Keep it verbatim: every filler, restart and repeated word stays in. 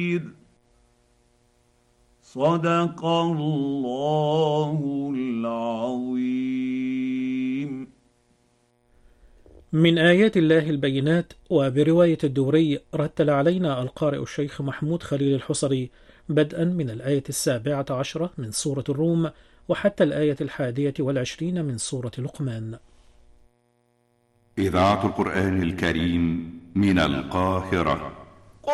صدق الله العظيم. من آيات الله البينات. وبرواية الدوري رتل علينا القارئ الشيخ محمود خليل الحصري بدءا من الآية السابعة عشرة من سورة الروم وحتى الآية الحادية والعشرين من سورة لقمان. إذاعة القرآن الكريم من القاهرة.